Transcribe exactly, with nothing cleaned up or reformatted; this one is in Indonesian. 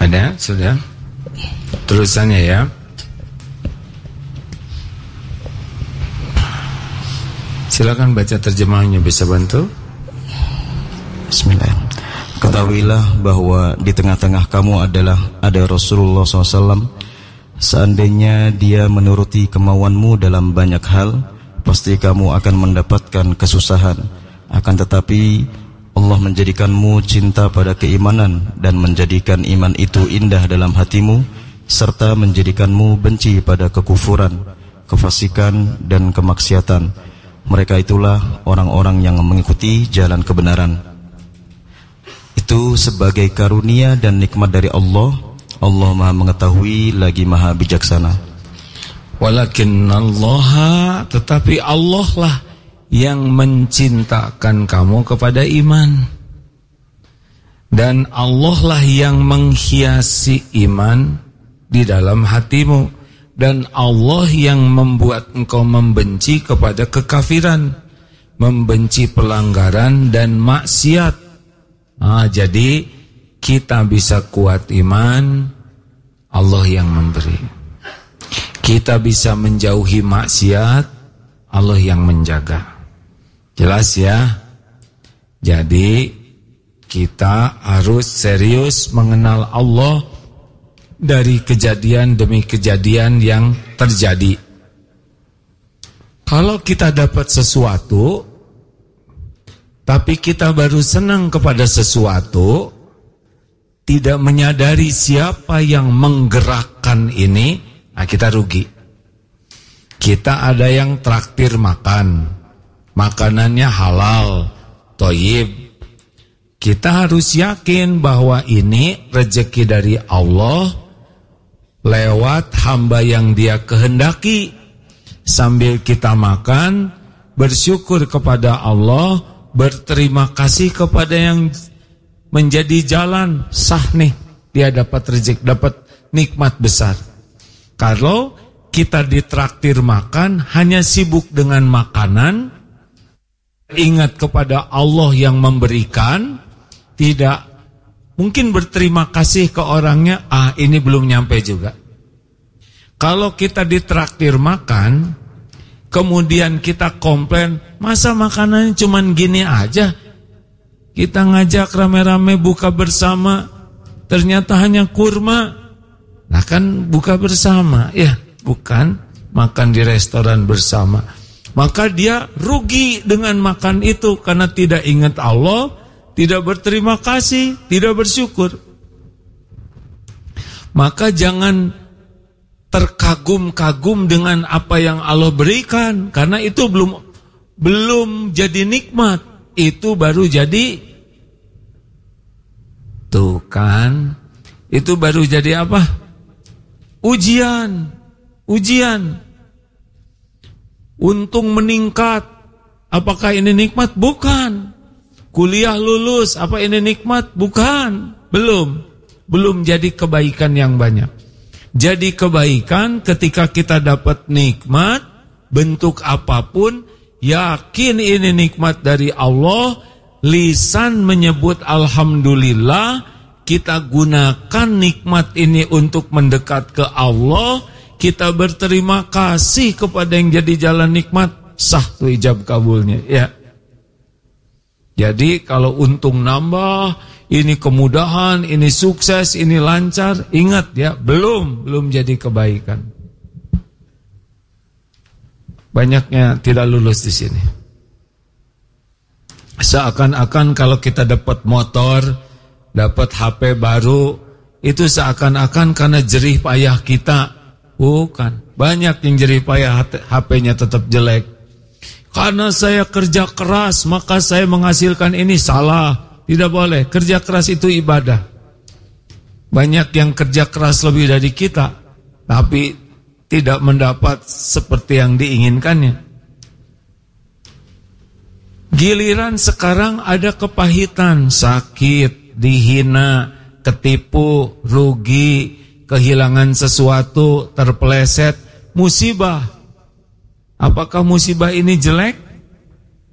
Ada? Sudah? Terusannya ya. Silakan baca terjemahannya, bisa bantu? Bismillah. Ketahuilah bahwa di tengah-tengah kamu adalah ada Rasulullah shallallahu alaihi wasallam. Seandainya dia menuruti kemauanmu dalam banyak hal, pasti kamu akan mendapatkan kesusahan. Akan tetapi Allah menjadikanmu cinta pada keimanan dan menjadikan iman itu indah dalam hatimu, serta menjadikanmu benci pada kekufuran, kefasikan dan kemaksiatan. Mereka itulah orang-orang yang mengikuti jalan kebenaran. Itu sebagai karunia dan nikmat dari Allah. Allah Maha mengetahui lagi Maha bijaksana. Walakin Allah, tetapi Allah lah yang mencintakan kamu kepada iman, dan Allah lah yang menghiasi iman di dalam hatimu, dan Allah yang membuat engkau membenci kepada kekafiran, membenci pelanggaran dan maksiat. Ah, jadi kita bisa kuat iman, Allah yang memberi. Kita bisa menjauhi maksiat, Allah yang menjaga. Jelas ya? Jadi kita harus serius mengenal Allah dari kejadian demi kejadian yang terjadi. Kalau kita dapat sesuatu, tapi kita baru senang kepada sesuatu, tidak menyadari siapa yang menggerakkan ini, nah kita rugi. Kita ada yang traktir makan, makanannya halal, thayyib. Kita harus yakin bahwa ini rezeki dari Allah lewat hamba yang Dia kehendaki. Sambil kita makan, bersyukur kepada Allah, berterima kasih kepada yang menjadi jalan sah nih, dia dapat rezeki, dapat nikmat besar. Kalau kita ditraktir makan, hanya sibuk dengan makanan, ingat kepada Allah yang memberikan, tidak mungkin berterima kasih ke orangnya, ah ini belum nyampe juga. Kalau kita ditraktir makan, kemudian kita komplain, masa makanannya cuman gini aja? Kita ngajak rame-rame buka bersama, ternyata hanya kurma. Nah kan buka bersama, ya bukan makan di restoran bersama. Maka dia rugi dengan makan itu, karena tidak ingat Allah, tidak berterima kasih, tidak bersyukur. Maka jangan terkagum-kagum dengan apa yang Allah berikan, karena itu belum belum jadi nikmat, itu baru jadi. Tuh kan, itu baru jadi apa? Ujian, ujian. Untung meningkat, apakah ini nikmat? Bukan. Kuliah lulus, apa ini nikmat? Bukan. Belum, belum jadi kebaikan yang banyak. Jadi kebaikan ketika kita dapat nikmat, bentuk apapun, yakin ini nikmat dari Allah. Lisan menyebut alhamdulillah, kita gunakan nikmat ini untuk mendekat ke Allah, kita berterima kasih kepada yang jadi jalan nikmat, sah tuh ijab kabulnya ya. Jadi kalau untung nambah, ini kemudahan, ini sukses, ini lancar, ingat ya, belum belum jadi kebaikan. Banyaknya tidak lulus di sini. Seakan-akan kalau kita dapat motor, dapat H P baru, itu seakan-akan karena jerih payah kita. Bukan, banyak yang jerih payah H P-nya tetap jelek. Karena saya kerja keras, maka saya menghasilkan ini. Salah, tidak boleh. Kerja keras itu ibadah. Banyak yang kerja keras lebih dari kita, tapi tidak mendapat seperti yang diinginkannya. Giliran sekarang ada kepahitan, sakit, dihina, ketipu, rugi, kehilangan sesuatu, terpeleset, musibah. Apakah musibah ini jelek?